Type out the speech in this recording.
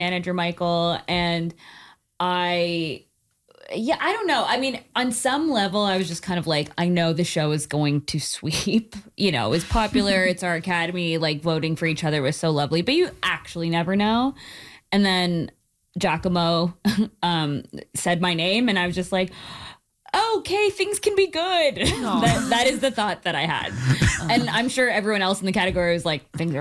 manager Michael, and I I don't know. I mean, on some level, I was just kind of like, I know the show is going to sweep. It's popular. It's our academy. Like, voting for each other was so lovely, but you actually never know. And then Giacomo said my name, and I was just like, okay, things can be good. That is the thought that I had. And I'm sure everyone else in the category was like, things are